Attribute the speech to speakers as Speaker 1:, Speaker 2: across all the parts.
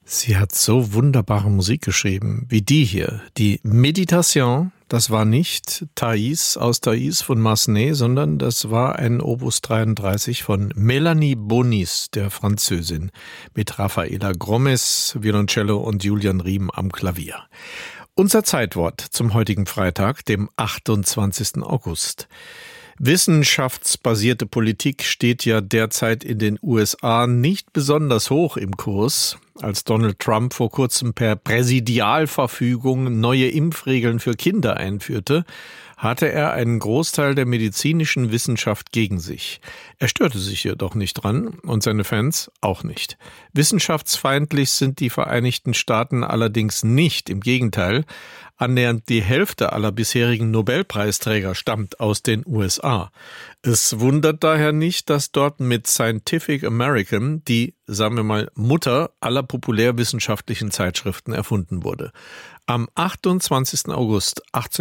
Speaker 1: Sie hat so wunderbare Musik geschrieben, wie die hier. Die Méditation, das war nicht Thais aus Thais von Massenet, sondern das war ein Opus 33 von Mélanie Bonis, der Französin, mit Rafaela Gromes, Violoncello und Julian Riem am Klavier. Unser Zeitwort zum heutigen Freitag, dem 28. August. Wissenschaftsbasierte Politik steht ja derzeit in den USA nicht besonders hoch im Kurs. Als Donald Trump vor kurzem per Präsidialverfügung neue Impfregeln für Kinder einführte, hatte er einen Großteil der medizinischen Wissenschaft gegen sich. Er störte sich jedoch nicht dran und seine Fans auch nicht. Wissenschaftsfeindlich sind die Vereinigten Staaten allerdings nicht, im Gegenteil. Annähernd die Hälfte aller bisherigen Nobelpreisträger stammt aus den USA. Es wundert daher nicht, dass dort mit Scientific American die, sagen wir mal, Mutter aller populärwissenschaftlichen Zeitschriften erfunden wurde. Am 28. August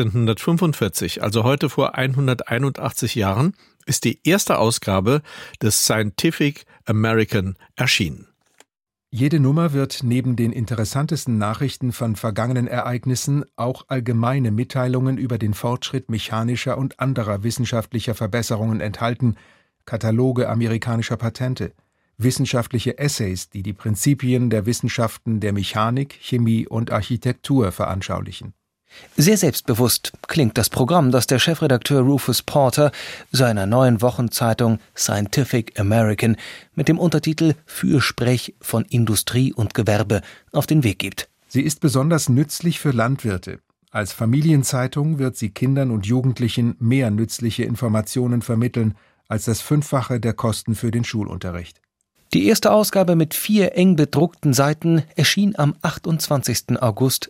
Speaker 1: 1845, also heute vor 181 Jahren, ist die erste Ausgabe des Scientific American erschienen.
Speaker 2: Jede Nummer wird neben den interessantesten Nachrichten von vergangenen Ereignissen auch allgemeine Mitteilungen über den Fortschritt mechanischer und anderer wissenschaftlicher Verbesserungen enthalten, Kataloge amerikanischer Patente, wissenschaftliche Essays, die die Prinzipien der Wissenschaften der Mechanik, Chemie und Architektur veranschaulichen.
Speaker 3: Sehr selbstbewusst klingt das Programm, das der Chefredakteur Rufus Porter seiner neuen Wochenzeitung Scientific American mit dem Untertitel Fürsprech von Industrie und Gewerbe auf den Weg gibt.
Speaker 2: Sie ist besonders nützlich für Landwirte. Als Familienzeitung wird sie Kindern und Jugendlichen mehr nützliche Informationen vermitteln als das Fünffache der Kosten für den Schulunterricht.
Speaker 3: Die erste Ausgabe mit 4 eng bedruckten Seiten erschien am 28. August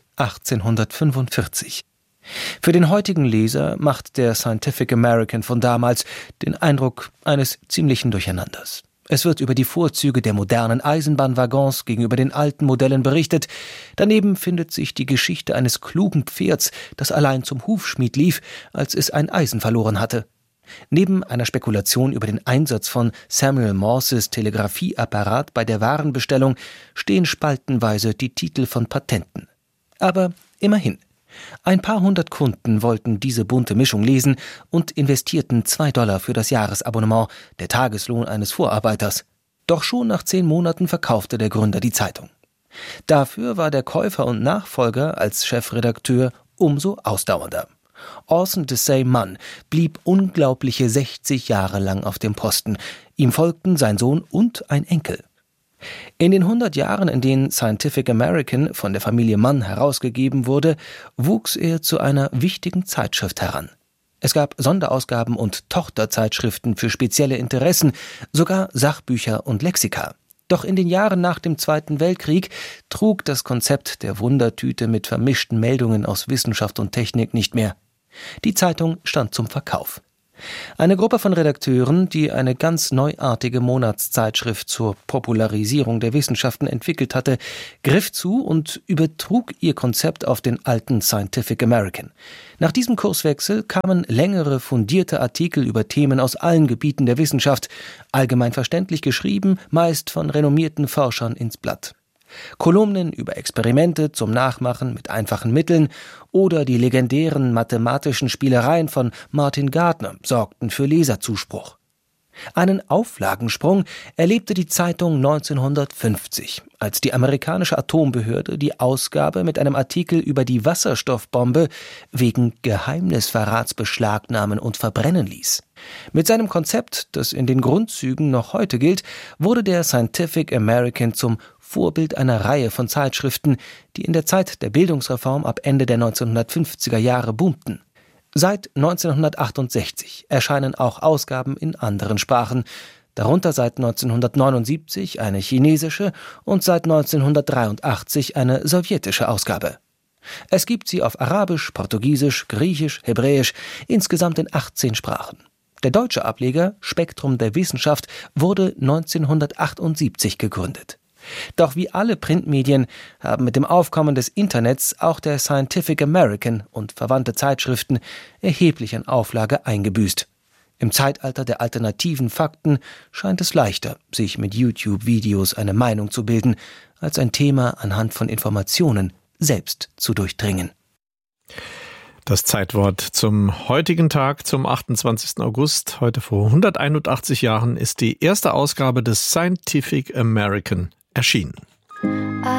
Speaker 3: 1845. Für den heutigen Leser macht der Scientific American von damals den Eindruck eines ziemlichen Durcheinanders. Es wird über die Vorzüge der modernen Eisenbahnwaggons gegenüber den alten Modellen berichtet. Daneben findet sich die Geschichte eines klugen Pferds, das allein zum Hufschmied lief, als es ein Eisen verloren hatte. Neben einer Spekulation über den Einsatz von Samuel Morses Telegrafieapparat bei der Warenbestellung stehen spaltenweise die Titel von Patenten. Aber immerhin. Ein paar hundert Kunden wollten diese bunte Mischung lesen und investierten $2 für das Jahresabonnement, der Tageslohn eines Vorarbeiters. Doch schon nach 10 Monaten verkaufte der Gründer die Zeitung. Dafür war der Käufer und Nachfolger als Chefredakteur umso ausdauernder. Orson Desai Mann blieb unglaubliche 60 Jahre lang auf dem Posten. Ihm folgten sein Sohn und ein Enkel. In den 100 Jahren, in denen Scientific American von der Familie Mann herausgegeben wurde, wuchs er zu einer wichtigen Zeitschrift heran. Es gab Sonderausgaben und Tochterzeitschriften für spezielle Interessen, sogar Sachbücher und Lexika. Doch in den Jahren nach dem Zweiten Weltkrieg trug das Konzept der Wundertüte mit vermischten Meldungen aus Wissenschaft und Technik nicht mehr. Die Zeitung stand zum Verkauf. Eine Gruppe von Redakteuren, die eine ganz neuartige Monatszeitschrift zur Popularisierung der Wissenschaften entwickelt hatte, griff zu und übertrug ihr Konzept auf den alten Scientific American. Nach diesem Kurswechsel kamen längere, fundierte Artikel über Themen aus allen Gebieten der Wissenschaft, allgemein verständlich geschrieben, meist von renommierten Forschern ins Blatt. Kolumnen über Experimente zum Nachmachen mit einfachen Mitteln oder die legendären mathematischen Spielereien von Martin Gardner sorgten für Leserzuspruch. Einen Auflagensprung erlebte die Zeitung 1950, als die amerikanische Atombehörde die Ausgabe mit einem Artikel über die Wasserstoffbombe wegen Geheimnisverrats beschlagnahmen und verbrennen ließ. Mit seinem Konzept, das in den Grundzügen noch heute gilt, wurde der Scientific American zum Vorbild einer Reihe von Zeitschriften, die in der Zeit der Bildungsreform ab Ende der 1950er Jahre boomten. Seit 1968 erscheinen auch Ausgaben in anderen Sprachen, darunter seit 1979 eine chinesische und seit 1983 eine sowjetische Ausgabe. Es gibt sie auf Arabisch, Portugiesisch, Griechisch, Hebräisch, insgesamt in 18 Sprachen. Der deutsche Ableger Spektrum der Wissenschaft wurde 1978 gegründet. Doch wie alle Printmedien haben mit dem Aufkommen des Internets auch der Scientific American und verwandte Zeitschriften erheblich an Auflage eingebüßt. Im Zeitalter der alternativen Fakten scheint es leichter, sich mit YouTube-Videos eine Meinung zu bilden, als ein Thema anhand von Informationen selbst zu durchdringen.
Speaker 1: Das Zeitwort zum heutigen Tag, zum 28. August, heute vor 181 Jahren, ist die erste Ausgabe des Scientific American erschienen.